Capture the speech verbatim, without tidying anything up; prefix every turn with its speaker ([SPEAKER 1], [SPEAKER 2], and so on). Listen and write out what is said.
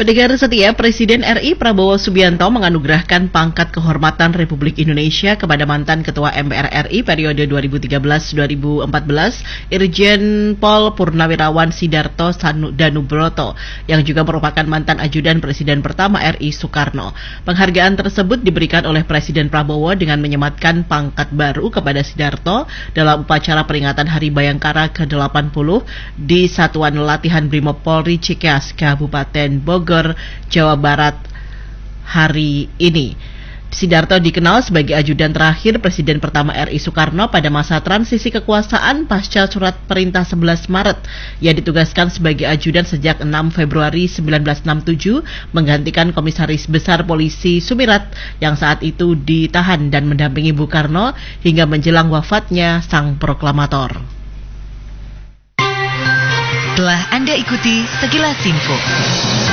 [SPEAKER 1] Pendengar setia, Presiden R I Prabowo Subianto menganugerahkan pangkat kehormatan Republik Indonesia kepada mantan Ketua M P R R I periode dua ribu tiga belas sampai dua ribu empat belas, Irjen Pol Purnawirawan Sidarto Danubroto, yang juga merupakan mantan ajudan Presiden pertama R I Soekarno. Penghargaan tersebut diberikan oleh Presiden Prabowo dengan menyematkan pangkat baru kepada Sidarto dalam upacara peringatan Hari Bayangkara ke delapan puluh di Satuan Latihan Brimob Polri Cikeas, Kabupaten Bogor, Jawa Barat hari ini. Sidarto dikenal sebagai ajudan terakhir Presiden pertama R I Soekarno pada masa transisi kekuasaan pasca surat perintah sebelas Maret. Ia ditugaskan sebagai ajudan sejak enam Februari seribu sembilan ratus enam puluh tujuh menggantikan Komisaris Besar Polisi Sumirat yang saat itu ditahan dan mendampingi Bung Karno hingga menjelang wafatnya sang proklamator.
[SPEAKER 2] Telah Anda ikuti sekilas info.